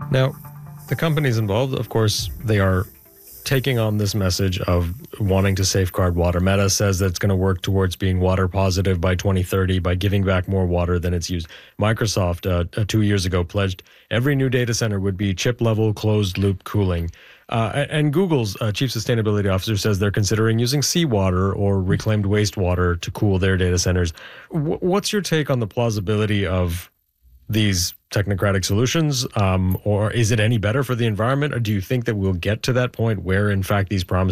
Now, the companies involved, of course, they are taking on this message of wanting to safeguard water. Meta says that it's going to work towards being water positive by 2030 by giving back more water than it's used. Microsoft, 2 years ago, pledged every new data center would be chip-level closed-loop cooling. And Google's chief sustainability officer says they're considering using seawater or reclaimed wastewater to cool their data centers. What's your take on the plausibility of these technocratic solutions, or is it any better for the environment? Or do you think that we'll get to that point where, in fact, these promises